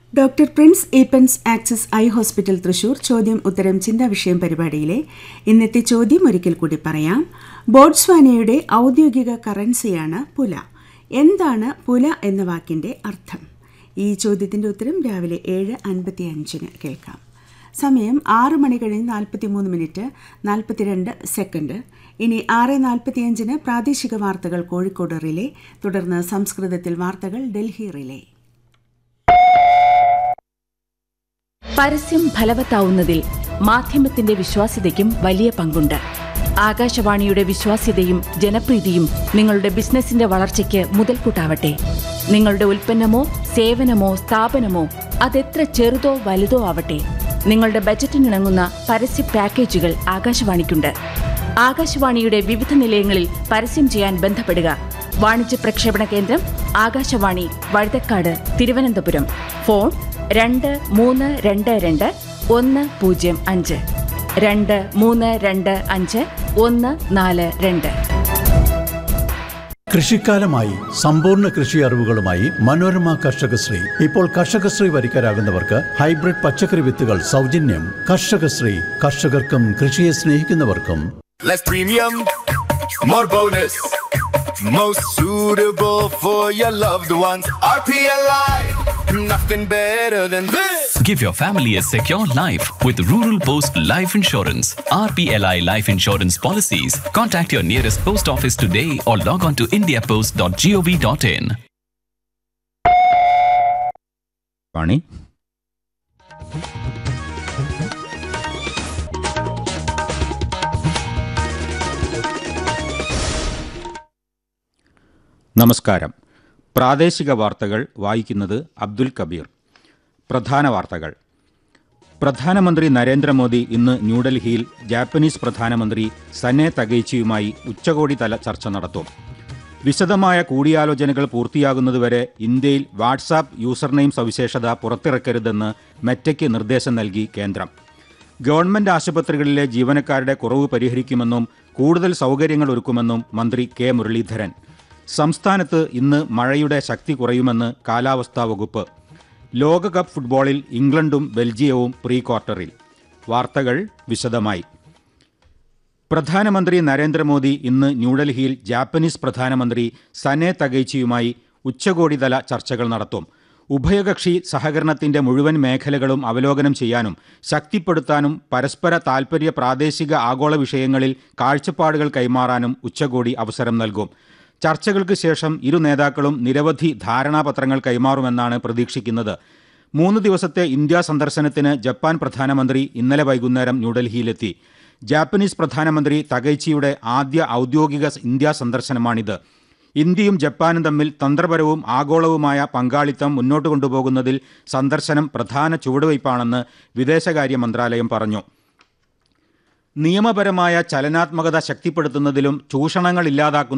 Doctor Prince Eappen's axis eye hospital Thrissur ചോദ്യം ഉത്തരം ചിന്താ വിഷയം പരിപാടിയിലെ ഇന്നത്തെ ചോദ്യം ഒരിക്കൽ കൂടി പറയാം. ബോട്സ്വാനയുടെ ഔദ്യോഗിക കറൻസിയാണ് പുല. എന്താണ് പുല എന്ന വാക്കിന്റെ അർത്ഥം? ഈ ചോദ്യത്തിന്റെ ഉത്തരം രാവിലെ 7:55 കേൾക്കാം. സമയം 6 മണി കഴിഞ്ഞ് 43 മിനിറ്റ് 42 സെക്കൻഡ്. ഇനി 6:45 പ്രാദേശിക വാർത്തകൾ കോഴിക്കോട് റിലേ, തുടർന്ന് സംസ്കൃതത്തിൽ വാർത്തകൾ ഡൽഹി റിലേ. പരസ്യം ഫലവത്താവുന്നതിൽ മാധ്യമത്തിന്റെ വിശ്വാസ്യതയ്ക്കും വലിയ പങ്കുണ്ട്. ആകാശവാണിയുടെ വിശ്വാസ്യതയും ജനപ്രീതിയും നിങ്ങളുടെ ബിസിനസിന്റെ വളർച്ചയ്ക്ക് മുതൽക്കൂട്ടാവട്ടെ. നിങ്ങളുടെ ഉൽപ്പന്നമോ സേവനമോ സ്ഥാപനമോ അതെത്ര ചെറുതോ വലുതോ ആവട്ടെ, നിങ്ങളുടെ ബജറ്റിനിണങ്ങുന്ന പരസ്യ പാക്കേജുകൾ ആകാശവാണിക്കുണ്ട്. ആകാശവാണിയുടെ വിവിധ നിലയങ്ങളിൽ പരസ്യം ചെയ്യാൻ ബന്ധപ്പെടുക. വാണിജ്യ പ്രക്ഷേപണ കേന്ദ്രം ആകാശവാണി, വഴുതക്കാട്, തിരുവനന്തപുരം. ഫോൺ 2322 105 2325 142. കൃഷിക്കാലമായി സമ്പൂർണ്ണ കൃഷി അറിവുകളുമായി മനോരമ കർഷകശ്രീ. ഇപ്പോൾ കർഷകശ്രീ വരിക്കാരാകുന്നവർക്ക് ഹൈബ്രിഡ് പച്ചക്കറി വിത്തുകൾ സൗജന്യം. കർഷകശ്രീ, കർഷകർക്കും കൃഷിയെ സ്നേഹിക്കുന്നവർക്കും. Less premium, more bonus, most suitable for your loved ones. RPLI, nothing better than this. Give your family a secure life with Rural Post Life Insurance. RPLI Life Insurance Policies. Contact your nearest post office today or log on to indiapost.gov.in. Pani. നമസ്കാരം. പ്രാദേശിക വാർത്തകൾ വായിക്കുന്നത് അബ്ദുൽ കബീർ. പ്രധാന വാർത്തകൾ. പ്രധാനമന്ത്രി നരേന്ദ്രമോദി ഇന്ന് ന്യൂഡൽഹിയിൽ Japanese പ്രധാനമന്ത്രി സനെ തകൈച്ചിയുമായി ഉച്ചകോടി തല ചർച്ച നടത്തും. വിശദമായ കൂടിയാലോചനകൾ പൂർത്തിയാകുന്നതുവരെ ഇന്ത്യയിൽ വാട്സാപ്പ് യൂസർനെയിം സവിശേഷത പുറത്തിറക്കരുതെന്ന് മെറ്റയ്ക്ക് നിർദ്ദേശം നൽകി കേന്ദ്രം. ഗവൺമെന്റ് ആശുപത്രികളിലെ ജീവനക്കാരുടെ കുറവ് പരിഹരിക്കുമെന്നും കൂടുതൽ സൗകര്യങ്ങൾ ഒരുക്കുമെന്നും മന്ത്രി കെ മുരളീധരൻ. സംസ്ഥാനത്ത് ഇന്ന് മഴയുടെ ശക്തി കുറയുമെന്ന് കാലാവസ്ഥാ വകുപ്പ്. ലോകകപ്പ് ഫുട്ബോളിൽ ഇംഗ്ലണ്ടും ബെൽജിയവും പ്രീ ക്വാർട്ടറിൽ. വാർത്തകൾ വിശദമായി. പ്രധാനമന്ത്രി നരേന്ദ്രമോദി ഇന്ന് ന്യൂഡൽഹിയിൽ ജാപ്പനീസ് പ്രധാനമന്ത്രി സനെ തകൈച്ചിയുമായി ഉച്ചകോടിതല ചർച്ചകൾ നടത്തും. ഉഭയകക്ഷി സഹകരണത്തിന്റെ മുഴുവൻ മേഖലകളും അവലോകനം ചെയ്യാനും ശക്തിപ്പെടുത്താനും പരസ്പര താൽപര്യ പ്രാദേശിക ആഗോള വിഷയങ്ങളിൽ കാഴ്ചപ്പാടുകൾ കൈമാറാനും ഉച്ചകോടി അവസരം നൽകും. ചർച്ചകൾക്ക് ശേഷം ഇരു നേതാക്കളും നിരവധി ധാരണാപത്രങ്ങൾ കൈമാറുമെന്നാണ് പ്രതീക്ഷിക്കുന്നത്. 3 ദിവസത്തെ ഇന്ത്യാ സന്ദർശനത്തിന് ജപ്പാൻ പ്രധാനമന്ത്രി ഇന്നലെ വൈകുന്നേരം ന്യൂഡൽഹിയിലെത്തി. ജാപ്പനീസ് പ്രധാനമന്ത്രി തകൈച്ചിയുടെ ആദ്യ ഔദ്യോഗിക ഇന്ത്യാ സന്ദർശനമാണിത്. ഇന്ത്യയും ജപ്പാനും തമ്മിൽ തന്ത്രപരവും ആഗോളവുമായ പങ്കാളിത്തം മുന്നോട്ട് കൊണ്ടുപോകുന്നതിൽ സന്ദർശനം പ്രധാന ചുവടുവയ്പ്പാണെന്ന് വിദേശകാര്യ മന്ത്രാലയം പറഞ്ഞു. നിയമപരമായ ചലനാത്മകത ശക്തിപ്പെടുത്തുന്നതിലും ചൂഷണങ്ങൾ ഇല്ലാതാക്കുന്നതിലും